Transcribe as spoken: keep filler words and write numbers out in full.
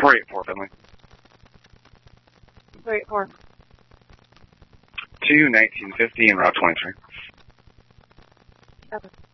four eight four, Finley. four eight four. Two nineteen fifty and Route twenty-three. Okay.